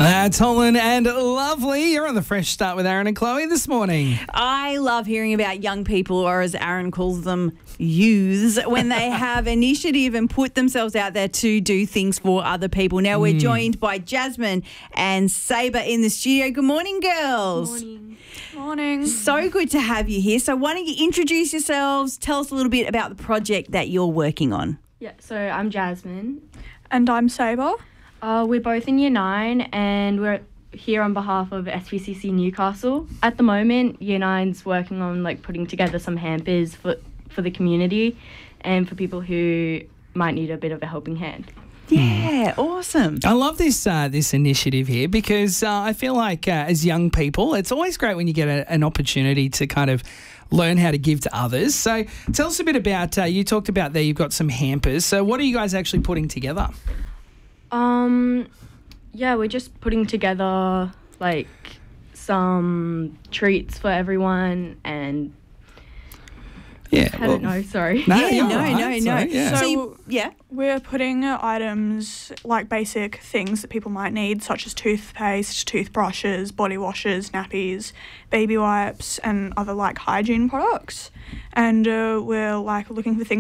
That's Holland and Lovely. You're on the Fresh Start with Aaron and Chloe this morning. I love hearing about young people, or as Aaron calls them, youths, when they have initiative and put themselves out there to do things for other people. Now we're joined by Jasmine and Sabre in the studio. Good morning, girls. Morning. So good to have you here. So why don't you introduce yourselves, tell us a little bit about the project that you're working on. Yeah, so I'm Jasmine. And I'm Sabre. We're both in Year 9 and we're here on behalf of SPCC Newcastle. At the moment, Year 9's working on putting together some hampers for the community and for people who might need a bit of a helping hand. Yeah, awesome. I love this this initiative here because I feel like as young people, it's always great when you get an opportunity to kind of learn how to give to others. So tell us a bit about, you talked about there you've got some hampers. So what are you guys actually putting together? Yeah, we're just putting together some treats for everyone and Yeah, I don't know, sorry. No, Yeah, you're no. right. Sorry, yeah. So We're putting items like basic things that people might need, such as toothpaste, toothbrushes, body washes, nappies, baby wipes, and other hygiene products. And we're looking for things